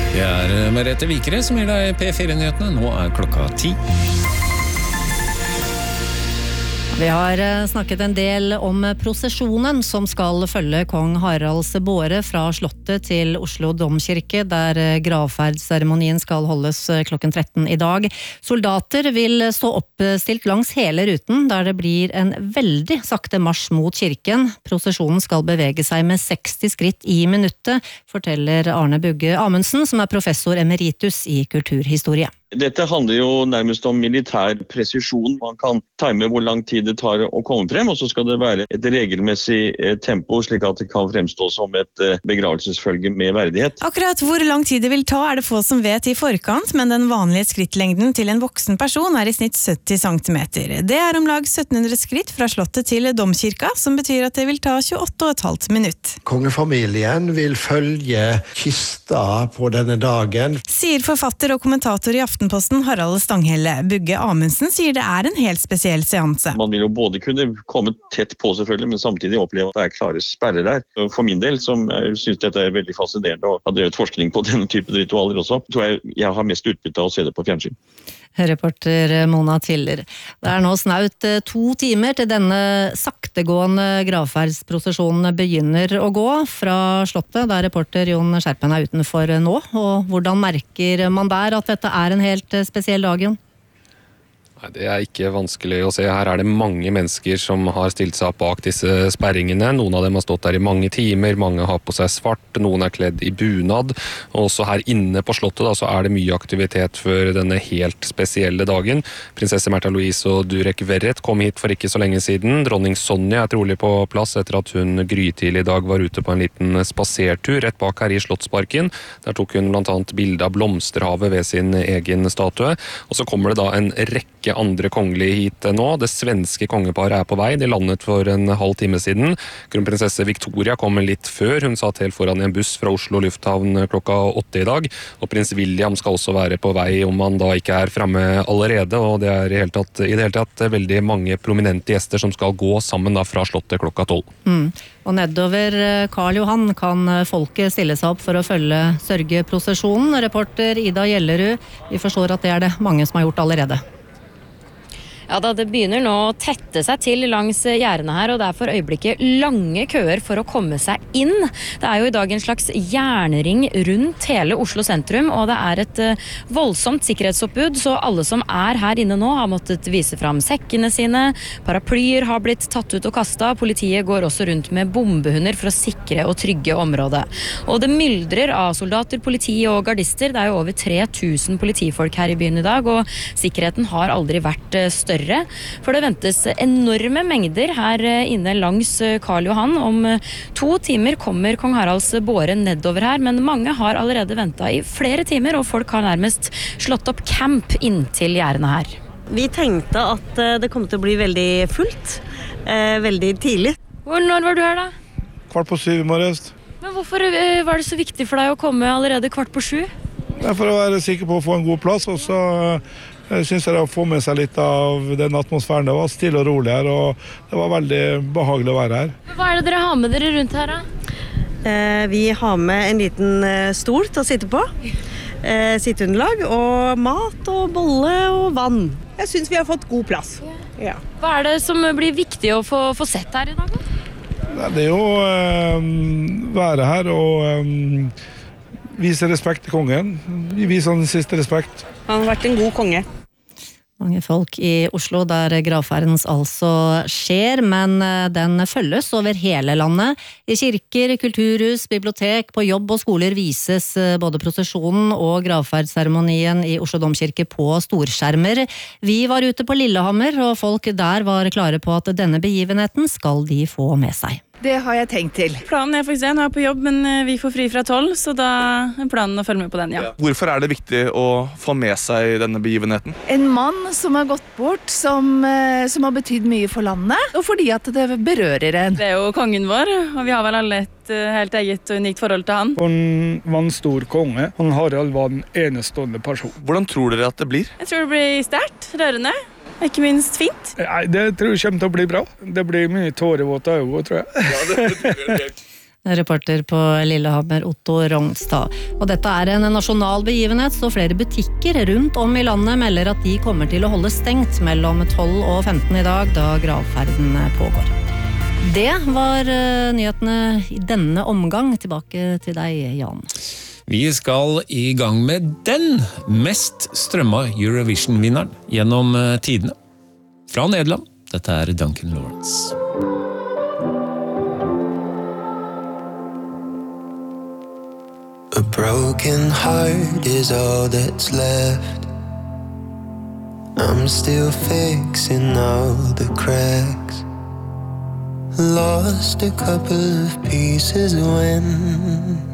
Det Merete Vikere som gir deg P4-nyhetene. Nå klokka 10. Vi har snakket en del om prosesjonen som skal følge kong Haralds båre fra slottet til Oslo Domkirke, der gravferdsseremonien skal holdes klokken 13 i dag. Soldater vil stå oppstilt langs hele ruten, der det blir en veldig sakte marsj mot kirken. Prosesjonen skal bevege seg med 60 skritt i minuttet, forteller Arne Bugge Amundsen, som er professor emeritus i kulturhistorie. Dette handler jo nærmest om militær presisjon. Man kan time hvor lang tid det tar å komme frem, og så skal det være et regelmessig tempo, slik at det kan fremstå som et begravelsesfølge med verdighet. Akkurat hvor lang tid det vil ta er det få som vet i forkant, men den vanlige skrittlengden til en voksen person er i snitt 70 cm. Det er om lag 1700 skritt fra slottet til domkirka, som betyr at det vil ta 28,5 minutt. Kongefamilien vil følge kista på denne dagen, sier forfatter og kommentator i Aftenposten Harald Stanghelle. Bugge Amundsen sier det er en helt spesiell seanse. Man vil jo både kunne komme tett på selvfølgelig, men samtidig oppleve at det er klare sperrer der. For min del, som synes dette er veldig fascinerende og har drevet forskning på denne typen ritualer også, tror jeg har mest utbytte av å se det på fjernsyn. Reporter Mona Tiller. Det er nå snaut 2 timer til denne saktegående gravferdsprosesjonen begynner å gå fra slottet, der reporter Jon Skjerpen er utenfor nå. Og hvordan merker man der at dette er en helt spesiell dag, Jon? Nei, det er ikke vanskelig å se. Her er det mange mennesker som har stilt seg opp bak disse sperringene. Noen av dem har stått der i mange timer, mange har på seg svart, noen er kledd i bunad. Og også her inne på slottet da, så er det mye aktivitet for denne helt spesielle dagen. Prinsesse Märtha Louise og Durek Verrett kom hit for ikke så lenge siden. Dronning Sonja er trolig på plass etter at hun grytidlig i dag var ute på en liten spasertur rett bak her i Slottsparken. Der tok hun blant annet bilde av blomsterhavet ved sin egen statue. Og så kommer det da en rekke andre kongelige hit nå. Det svenske kongeparet er på vei. De landet for en halv time siden. Kronprinsesse Victoria kommer litt før. Hun satt helt foran i en buss fra Oslo lufthavn klokka 8 i dag. Og prins William skal også være på vei om han da ikke er fremme allerede. Og det er i det hele tatt veldig mange prominente gjester som skal gå sammen da fra slottet klokka 12. Og nedover Karl Johan kan folket stille seg opp for å følge sørgeprosesjonen. Reporter Ida Gjellerud, vi forstår at det er det mange som har gjort allerede. Ja da, det begynner nå å tette seg til langs gjerdene her, og det er for øyeblikket lange køer for å komme seg inn. Det er jo i dag en slags jernring rundt hele Oslo sentrum, og det er et voldsomt sikkerhetsoppbud, så alle som er her inne nå har måttet vise fram sekkene sine, paraplyer har blitt tatt ut og kastet, politiet går også rundt med bombehunder for å sikre og trygge området. Og det myldrer av soldater, politi og gardister, det er jo over 3000 politifolk her i byen i dag, og sikkerheten har aldri vært større. For det ventes enorme mengder her inne langs Karl Johan. Om 2 timer kommer kong Haralds båre nedover her, men mange har allerede ventet i flere timer, og folk har nærmest slått opp camp inntil gjerdene her. Vi tenkte at det kom til å bli veldig fullt, veldig tidlig. Når var du her da? 6:15 i morges. Men hvorfor var det så viktig for deg å komme allerede 6:15? Det er for å være sikker på å få en god plass, og så synes jeg å få med seg litt av den atmosfæren. Det var stille og rolig her, og det var veldig behagelig å være her. Hva er det dere har med dere rundt her da? Vi har med en liten stol til å sitte på, sitteunderlag, og mat og bolle og vann. Jeg synes vi har fått god plass. Ja. Hva er det som blir viktig å få sett her i dag? Det er jo være her og vise respekt til kongen. Vise han siste respekt. Han har vært en god konge. Mange folk i Oslo der gravferdens altså skjer, men den følges over hele landet. I kirker, kulturhus, bibliotek, på jobb og skoler vises både prosesjonen og gravferdsseremonien i Oslo Domkirke på storskjermer. Vi var ute på Lillehammer, og folk der var klare på at denne begivenheten skal de få med seg. Det har jeg tenkt til. Planen er faktisk nå er på jobb, men vi får fri fra 12, så da er planen å følge med på den, ja. Hvorfor er det viktig å få med seg denne begivenheten? En mann som har gått bort, som har betydd mye for landet, og fordi at det berører en. Det er jo kongen vår, og vi har vel alle et helt eget og unikt forhold til han. Han var en stor konge. Harald var en enestående person. Hvordan tror dere at det blir? Jeg tror det blir sterkt, rørende. Ikke minst fint. Nei, det tror jeg kommer til å bli bra. Det blir mye tårevåte øyne, tror jeg. Ja, det Reporter på Lillehammer, Otto Rognstad. Og dette en nasjonal begivenhet, så flere butikker rundt om i landet melder at de kommer til å holde stengt mellom 12 og 15 i dag, da gravferden pågår. Det var nyhetene i denne omgang. Tilbake til deg, Jan. Vi skal i gang med den mest strømma Eurovision-vinneren gjennom tidene. Fra Nederland, dette Duncan Lawrence. A broken heart is all that's left. I'm still fixing all the cracks. Lost a couple of pieces when